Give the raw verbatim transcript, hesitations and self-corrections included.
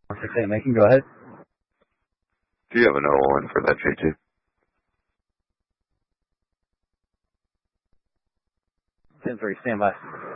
six eight, Macon, go ahead. Do you have an oh one for that J two? ten three, stand by.